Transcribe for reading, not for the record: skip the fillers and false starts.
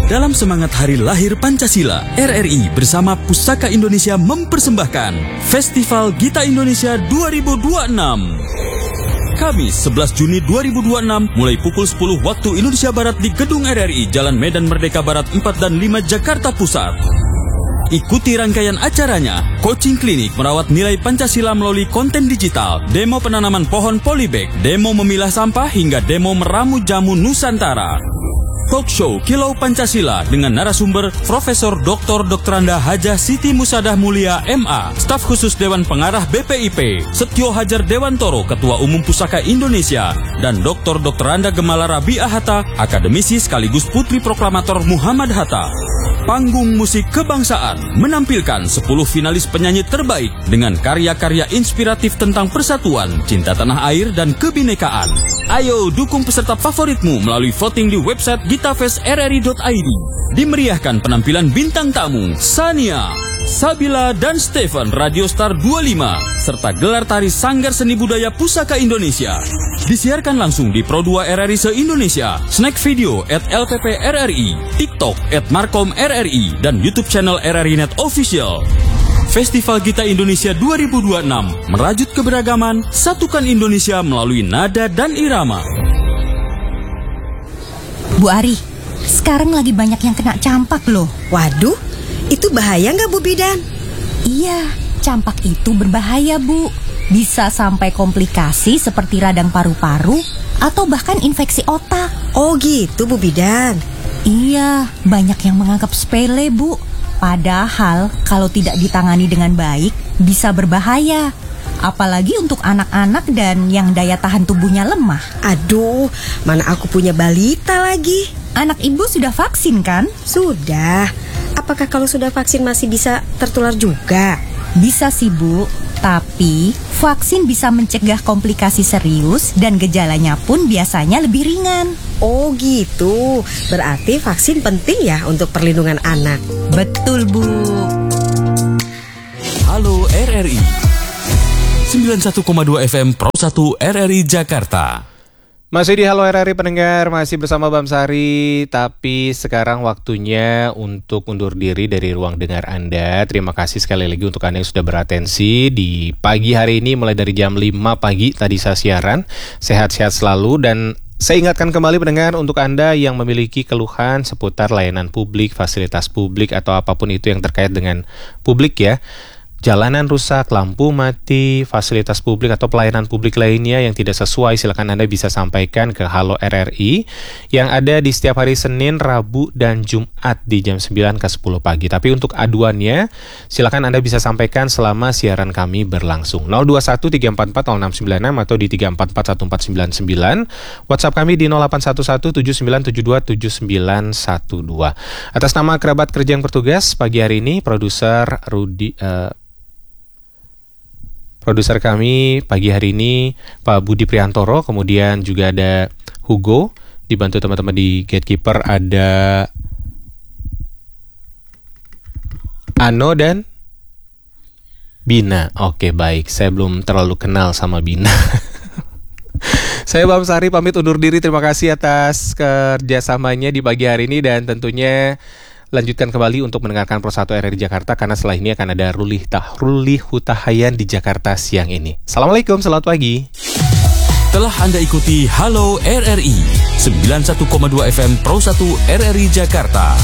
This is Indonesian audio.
Dalam semangat Hari Lahir Pancasila, RRI bersama Pusaka Indonesia mempersembahkan Festival Gita Indonesia 2026. Kamis 11 Juni 2026 mulai pukul 10 waktu Indonesia Barat di Gedung RRI Jalan Medan Merdeka Barat 4 dan 5 Jakarta Pusat. Ikuti rangkaian acaranya, coaching klinik merawat nilai Pancasila melalui konten digital, demo penanaman pohon polybag, demo memilah sampah hingga demo meramu jamu Nusantara. Talk show Kilau Pancasila dengan narasumber Profesor Dr. Dr. Hajah Siti Musadah Mulia MA, staf khusus Dewan Pengarah BPIP, Setio Hajar Dewantoro, Ketua Umum Pusaka Indonesia, dan Dr. Dr. Gemala Rabi'ah Hatta, akademisi sekaligus putri proklamator Muhammad Hatta. Panggung musik kebangsaan menampilkan 10 finalis penyanyi terbaik dengan karya-karya inspiratif tentang persatuan, cinta tanah air, dan kebinekaan. Ayo dukung peserta favoritmu melalui voting di website gitafestrri.id. Dimeriahkan penampilan bintang tamu Sania, Sabila, dan Stephen Radio Star 25 serta gelar tari Sanggar Seni Budaya Pusaka Indonesia. Disiarkan langsung di Pro 2 RRI se-Indonesia, Snack Video @LPP-RRI, TikTok @MarkomRRI, dan YouTube channel RRI Net Official. Festival Gita Indonesia 2026 merajut keberagaman, satukan Indonesia melalui nada dan irama. Bu Ari, sekarang lagi banyak yang kena campak loh. Waduh, itu bahaya nggak Bu Bidan? Iya, campak itu berbahaya Bu. Bisa sampai komplikasi seperti radang paru-paru atau bahkan infeksi otak. Oh gitu Bu Bidan. Iya, banyak yang menganggap sepele Bu. Padahal kalau tidak ditangani dengan baik bisa berbahaya. Apalagi untuk anak-anak dan yang daya tahan tubuhnya lemah. Aduh, mana aku punya balita lagi. Anak ibu sudah vaksin kan? Sudah. Apakah kalau sudah vaksin masih bisa tertular juga? Bisa sih Bu, tapi vaksin bisa mencegah komplikasi serius dan gejalanya pun biasanya lebih ringan. Oh gitu, berarti vaksin penting ya untuk perlindungan anak. Betul Bu. Halo RRI 91,2 FM Pro 1 RRI Jakarta. Masih di Halo RRI pendengar, masih bersama Bamsari, tapi sekarang waktunya untuk undur diri dari ruang dengar Anda. Terima kasih sekali lagi untuk Anda yang sudah beratensi di pagi hari ini mulai dari jam 5 pagi tadi saya siaran. Sehat-sehat selalu dan saya ingatkan kembali pendengar untuk Anda yang memiliki keluhan seputar layanan publik, fasilitas publik atau apapun itu yang terkait dengan publik ya. Jalanan rusak, lampu mati, fasilitas publik atau pelayanan publik lainnya yang tidak sesuai, silakan Anda bisa sampaikan ke Halo RRI yang ada di setiap hari Senin, Rabu, dan Jumat di jam 9 ke 10 pagi. Tapi untuk aduannya, silakan Anda bisa sampaikan selama siaran kami berlangsung. 021-344-0696 atau di 344-1499. WhatsApp kami di 0811-7972-7912. Atas nama kerabat kerja yang bertugas, pagi hari ini Produser kami pagi hari ini Pak Budi Priantoro, kemudian juga ada Hugo, dibantu teman-teman di Gatekeeper ada Ano dan Bina. Oke baik, saya belum terlalu kenal sama Bina. Saya Bamsari pamit undur diri, terima kasih atas kerjasamanya di pagi hari ini dan tentunya lanjutkan kembali untuk mendengarkan Pro 1 RRI Jakarta karena setelah ini akan ada Ruli Hutahayan di Jakarta siang ini. Assalamualaikum, selamat pagi. Telah Anda ikuti Halo RRI 91,2 FM Pro 1 RRI Jakarta.